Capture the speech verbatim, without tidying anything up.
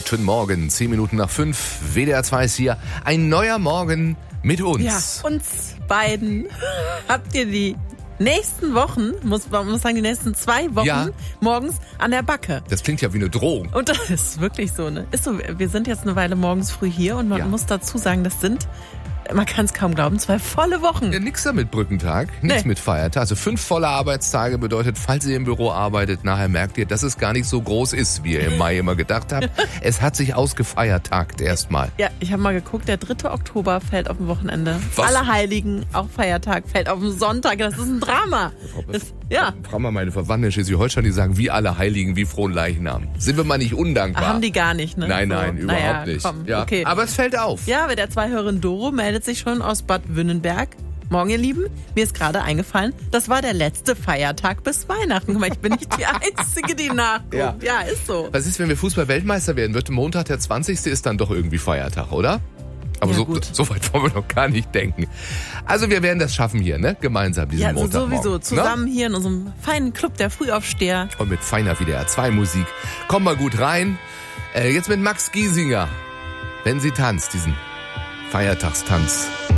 Guten Morgen, zehn Minuten nach fünf, W D R zwei ist hier. Ein neuer Morgen mit uns. Ja, uns beiden habt ihr die nächsten Wochen, muss man muss sagen, die nächsten zwei Wochen Ja. morgens an der Backe. Das klingt ja wie eine Drohung. Und das ist wirklich so, ne? Ist so, wir sind jetzt eine Weile morgens früh hier und man Ja. muss dazu sagen, das sind, man kann es kaum glauben, zwei volle Wochen. Ja, nix da mit Brückentag, nichts Nee. mit Feiertag. Also fünf volle Arbeitstage bedeutet, falls ihr im Büro arbeitet, nachher merkt ihr, dass es gar nicht so groß ist, wie ihr im Mai immer gedacht habt. Es hat sich ausgefeiertagt erstmal. Ja, ich habe mal geguckt, der dritte Oktober fällt auf dem Wochenende. Was? Allerheiligen, auch Feiertag, fällt auf dem Sonntag. Das ist ein Drama. Das, ja, Frag mal meine Verwandten in Schleswig-Holstein, die sagen, wie alle Heiligen, wie frohen Leichnam. Sind wir mal nicht undankbar? haben die gar nicht, ne? Nein, So, nein, überhaupt naja, nicht. Komm, Ja, okay. aber es fällt auf. Ja, aber der Zweihörerin Doro meldet sich schon aus Bad Wünnenberg. Morgen, ihr Lieben, mir ist gerade eingefallen, das war der letzte Feiertag bis Weihnachten. Guck mal, ich bin nicht die Einzige, die nachguckt. Ja. Ja, ist so. Was ist, wenn wir Fußball-Weltmeister werden? Wird Montag der zwanzigste ist dann doch irgendwie Feiertag, oder? Aber Ja, so, gut. so weit wollen wir noch gar nicht denken. Also wir werden das schaffen hier, ne? Gemeinsam diesen Ja, so Montagmorgen. sowieso. Ne? Zusammen hier in unserem feinen Club der Frühaufsteher. Und mit feiner W D R zwei Musik. Komm mal gut rein. Äh, jetzt mit Max Giesinger. Wenn sie tanzt, diesen Feiertagstanz.